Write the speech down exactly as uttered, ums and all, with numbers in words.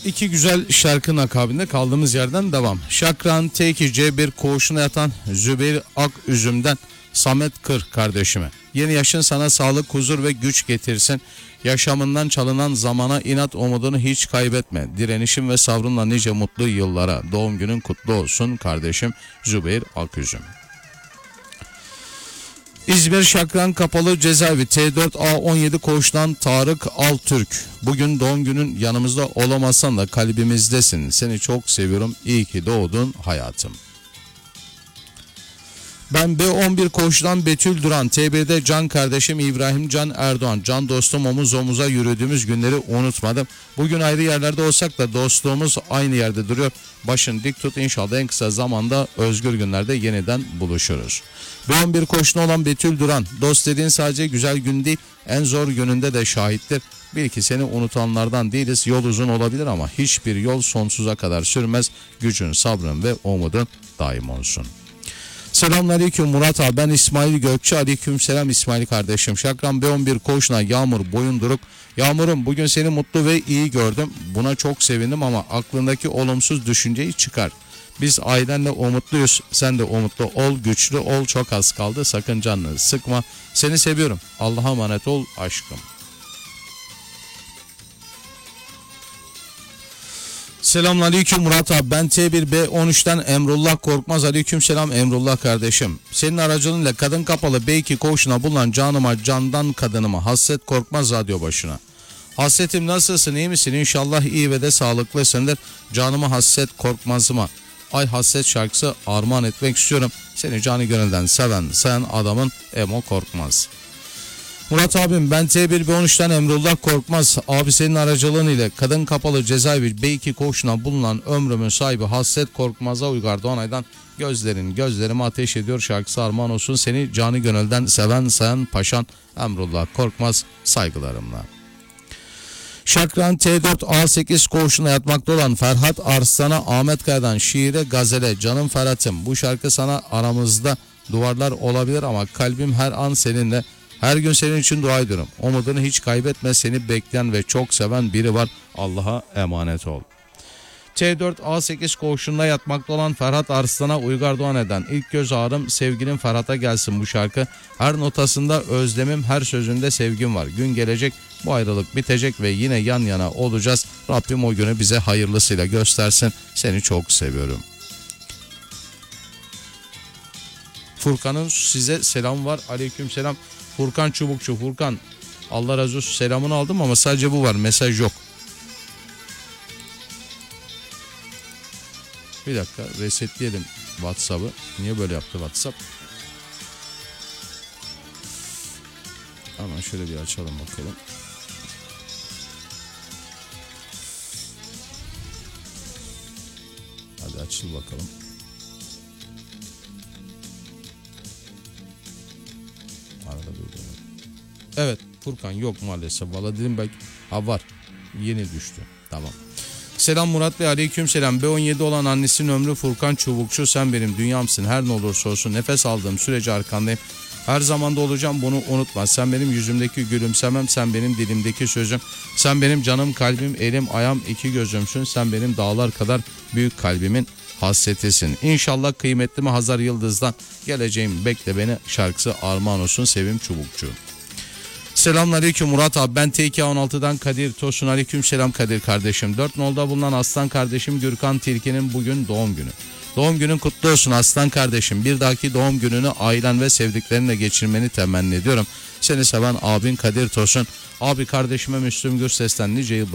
İki güzel şarkının akabinde kaldığımız yerden devam. Şakran T iki C bir koğuşuna yatan Zübeyir Aküzüm'den Samet Kır kardeşime. Yeni yaşın sana sağlık, huzur ve güç getirsin. Yaşamından çalınan zamana inat, umudunu hiç kaybetme. Direnişin ve sabrınla nice mutlu yıllara. Doğum günün kutlu olsun kardeşim Zübeyir Aküzüm. İzmir Şakran Kapalı Cezaevi T dört A on yedi koğuştan Tarık Altürk. Bugün doğum günün, yanımızda olamazsan da kalbimizdesin. Seni çok seviyorum. İyi ki doğdun hayatım. Ben B on bir koğuştan Betül Duran. T bir'de can kardeşim İbrahim Can Erdoğan. Can dostum, omuz omuza yürüdüğümüz günleri unutmadım. Bugün ayrı yerlerde olsak da dostluğumuz aynı yerde duruyor. Başın dik tut, inşallah en kısa zamanda özgür günlerde yeniden buluşuruz. B on bir koğuşuna olan Betül Duran. Dost dediğin sadece güzel gün değil, en zor gününde de şahittir. Bil ki seni unutanlardan değiliz. Yol uzun olabilir ama hiçbir yol sonsuza kadar sürmez. Gücün, sabrın ve umudun daim olsun. Selamünaleyküm Murat abi, ben İsmail Gökçe. Aleykümselam İsmail kardeşim. Şakran B on bir koğuşuna Yağmur Boyunduruk. Yağmur'um, bugün seni mutlu ve iyi gördüm. Buna çok sevindim ama aklındaki olumsuz düşünceyi çıkar. Biz ailenle umutluyuz. Sen de umutlu ol, güçlü ol. Çok az kaldı. Sakın canını sıkma. Seni seviyorum. Allah'a emanet ol aşkım. Selamünaleyküm Murat abi, ben T bir B on üç'ten Emrullah Korkmaz. Aleykümselam Emrullah kardeşim. Senin aracılığıyla Kadın Kapalı B iki koğuşuna bulunan canıma, candan kadınıma Hasret Korkmaz radyo başına. Hasretim, nasılsın, iyi misin? İnşallah iyi ve de sağlıklısındır. Canıma Hasret Korkmaz'ıma Ay Hasret şarkısı armağan etmek istiyorum. Seni canı gönülden seven sayan adamın Emo Korkmaz. Murat abim, ben T bir B on üç'ten Emrullah Korkmaz. Abi senin aracılığın ile Kadın Kapalı Cezaevi B iki koğuşuna bulunan ömrümün sahibi Hasret Korkmaz'a Uygar Doğanay'dan gözlerin gözlerime ateş ediyor şarkısı armağan olsun. Seni canı gönülden seven sayan paşan Emrullah Korkmaz, saygılarımla. Şakran T dört A sekiz koğuşuna yatmakta olan Ferhat Arslan'a Ahmet Kaya'dan şiire gazele. Canım Ferhat'ım, bu şarkı sana, aramızda duvarlar olabilir ama kalbim her an seninle. Her gün senin için dua ediyorum. Umudunu hiç kaybetme. Seni bekleyen ve çok seven biri var. Allah'a emanet ol. T dört A sekiz koğuşunda yatmakta olan Ferhat Arslan'a Uygar Doğanay'dan ilk göz ağrım sevgilim Ferhat'a gelsin bu şarkı. Her notasında özlemim, her sözünde sevgim var. Gün gelecek, bu ayrılık bitecek ve yine yan yana olacağız. Rabbim o günü bize hayırlısıyla göstersin. Seni çok seviyorum. Furkan'ın size selam var. Aleykümselam. Furkan Çubukçu. Furkan, Allah razı olsun, selamını aldım ama sadece bu var, mesaj yok. Bir dakika, resetleyelim WhatsApp'ı. Niye böyle yaptı WhatsApp? Hemen şöyle bir açalım bakalım. Hadi açıl bakalım. Evet Furkan, yok maalesef. Valla dedim belki. Ha, var. Yeni düştü. Tamam. Selam Murat Bey, aleyküm selam. B on yedi olan annesinin ömrü Furkan Çubukçu. Sen benim dünyamsın. Her ne olursa olsun nefes aldığım sürece arkandayım. Her zaman da olacağım, bunu unutma. Sen benim yüzümdeki gülümsemem. Sen benim dilimdeki sözüm. Sen benim canım, kalbim, elim, ayağım, iki gözümsün. Sen benim dağlar kadar büyük kalbimin hasretisin. İnşallah kıymetli mi Hazar Yıldız'dan geleceğim bekle beni şarkısı armağan olsun Sevim Çubukçu. Selamünaleyküm Murat abi, ben T iki A on altı'dan Kadir Tosun. Aleyküm selam Kadir kardeşim. dört nolda bulunan aslan kardeşim Gürkan Tilki'nin bugün doğum günü. Doğum günün kutlu olsun aslan kardeşim. Bir dahaki doğum gününü ailen ve sevdiklerinle geçirmeni temenni ediyorum. Seni seven abin Kadir Tosun. Abi kardeşime Müslüm Gürses'ten nice yıllar